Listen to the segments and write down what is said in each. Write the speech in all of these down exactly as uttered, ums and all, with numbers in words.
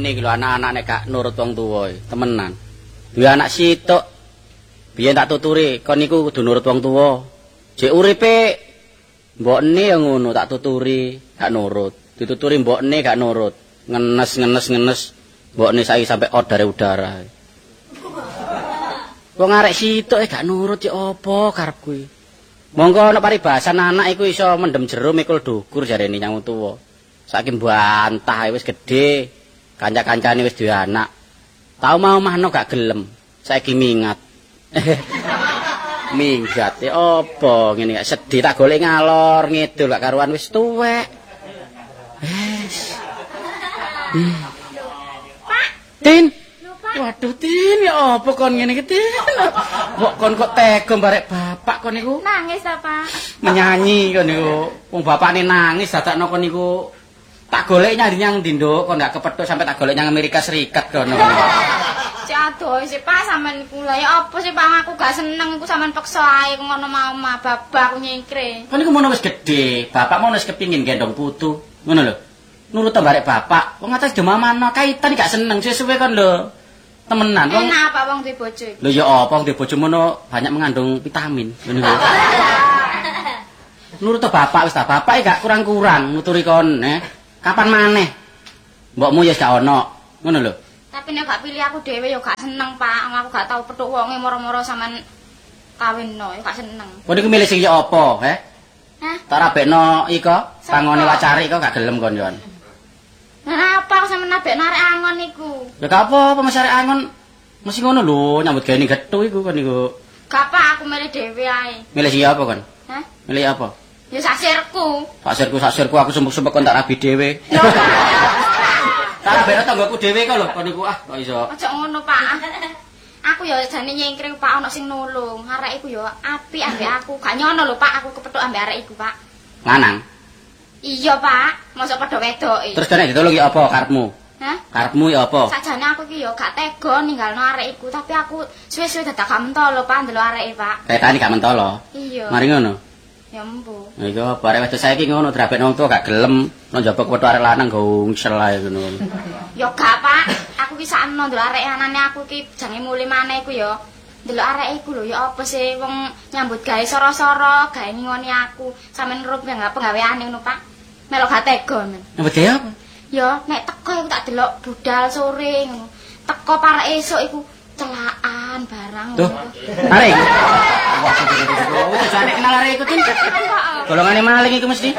ngene iki lho anak-anak nek gak nurut wong tuwa temenan. Duwe anak sitok. Biyen tak tuturi kon niku kudu nurut wong tuwa. Jek uripe mbokne ya ngono tak tuturi gak nurut. Dituturi mbokne gak nurut. Ngenes ngenes ngenes mbokne saiki sampai odare udara. Wong arek sitok e gak nurut ya apa karep kuwi. Monggo ana paribasan anak iku iso mendem jero mikul dukur jarene nyang tuwa. Saiki bantah wis gedhe, kanca-kancane wis duwe anak. Tau mau mahno gak gelem. Saiki mingat. Minggat ya apa ngene gak sedih tak golek ngalor ngidul gak karuan wis tuwek. Wes. Pak. Tin. Waduh Tin ya apa kon ngene iki Tin? Kok kon kok tega barek bapak kon niku? Nangis ta, Pak? Menyanyi kon niku. Wong bapakne nangis dadakno kon niku tak golek nyang nyang ndi nduk kon gak kepethuk sampai tak golek nyang Amerika Serikat kono. Cek adoh sih Pak sampean niku lha ya apa sih Pak aku gak seneng iku sampean peksa ae ngono mau mah babak aku nyingkre. Kon niku mono wis gedhe, bapak mono wis kepingin gendong putu. Ngono lho. Nurut barek bapak. Wong atas demamano kaitan gak seneng suwe-suwe kon lho. Temenan wong. Enak apa wong duwe bojo iki? Lho ya apa wong duwe bojo mono banyak mengandung vitamin. Ngono lho. Nurut bapak wis ta, bapak gak kurang-kurang nuturi kon, eh. Kapan maneh? Mbokmu ya gak ono. Ngono lho. Tapi nek gak pilih aku dhewe ya gak seneng, Pak. Aku gak tau petuk wonge moro-moro sampean kawinno, ya gak seneng. Kon iku milih sing ya apa, eh? Hah? Tak rabekno iko, pangone wacari iko gak gelem kon yon. Nah, apa aku sampean nabek narik angon iku? Ya gak apa-apa Mas arek angon. Mesti ngono lho, nyambut gawe ning gethu iku kon iku. Gak Pak, aku milih dhewe ae. Milih sing apa kon? Hah? Milih apa? Ya saksirku. Saksirku saksirku aku sumpuk-sumpuk kon tak rabi dhewe. Tak rabekno tanggoku dhewe kok lho kon iku ah kok iso. Aja ngono, Pak. Aku ya jane nyengkring Pak ana sing nulung. Arek iku ya apik ambek aku. Gak nyono lho Pak, aku kepethuk ambek arek iku, Pak. Lanang. Iya, Pak. Mosok padha wedoke. Terus kene ditolong ya apa karepmu? Hah? Karepmu ya apa? Sajane aku iki ya gak tega ninggalno arek iku, tapi aku suwe-suwe dadak gak mentolo, Pak, ndelok areke, Pak. Kaitane gak mentolo. Iya. Mari ngono. Ya empu. Nah iku barek wedok saiki ngono drabekno wong tuwa gak gelem, nang njaba kepethuk arek lanang gongsel ae ngono. Ya gak, Pak. Aku ki sakno ndelok arek anane aku ki jange muli maneh iku ya. Ndelok arek iku lho ya apa sih wong nyambut gawe soro-soro, gawe ngingoni aku. Sampeyan nurut nggak penggaweane ngono, Pak. Melok gak tega men. Nyambut gawe apa? Ya nek teko iku tak delok budal sore ngono. Teko parek esuk iku celaan barang. Tuh. Arek. Wah, oh, jane kenal arek iku Tin. Golongane maling iku mesti.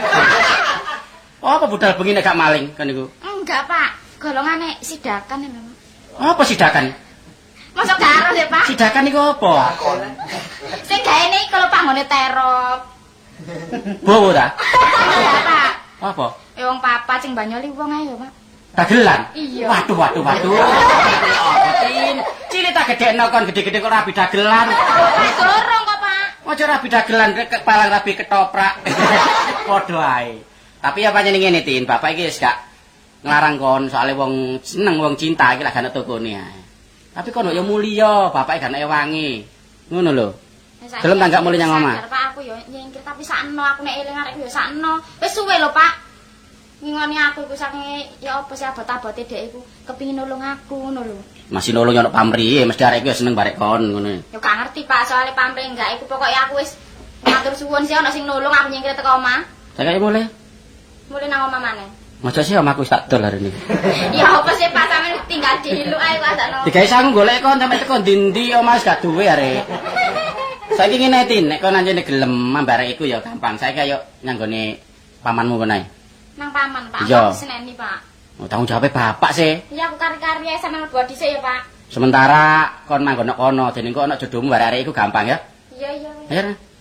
Oh, apa budal bengi nek gak maling kan iku? Enggak, Pak. Golongane sidakan lho. Apa sidakan? Masuk karo ya, Pak. Sidakan iku apa? Sing gaene iki kalau panggone terop. Bowo ta? Iya, Pak. Apa? Eh wong papat sing banyoli wong ae lho, Pak. Dagelan? Iya. Waduh, waduh, waduh. Apa Tin? Cilik tak gedhekno kon gede-gede kok rabi dagelan. Dorong kok, Pak. Ojo rabi dagelan kepalang rabi ketoprak. Padha ae. Tapi apa jenenge ngene Tin, bapak iki wis gak nglarang kon soalé wong seneng wong cinta iki lak ana tokone ae. Tapi kono ya mulya, bapak gak nek wangi. Ngono lho. Gelem tak gak mulih nyang omah. Pak aku ya nyingkir tapi sakno aku nek eling arek ya sakno. Wis suwe lho, Pak. Ngingoni aku iku saking ya apa sih abot-abote dhek iku kepengin nulung aku ngono lho. Masih nulung yo nek pamrih, mesti arek iku seneng barek kon ngono. Ya gak ngerti, Pak, soalnya pamrih enggak iku pokoke aku wis matur suwun sih ana sing nulung aku nyingkir teko omah. Saiki mulih. Mulih nang omah maneh. Masa sih omahku wis tak dol hari ini. Ya apa sih Pak sampeyan tinggal diluk ae kok sakno. Digawe sangu golek kon sampe teko ndi-ndi omah wis gak duwe arek. Saiki ngene Tin, nek kon anjene gelem mambarek iku ya gampang. Saiki ayo nyanggone pamanmu kono ae. Nang paman, Pak. Iya. Aku seneni, Pak. Oh, tanggung jawab bapak sih. Iya aku kari-kari ae sampeyan mlebu dhisik ya, Pak. Sementara kon manggon kono, dene kok ana jodohmu barek arek iku gampang ya. Iya, iya. Ayo.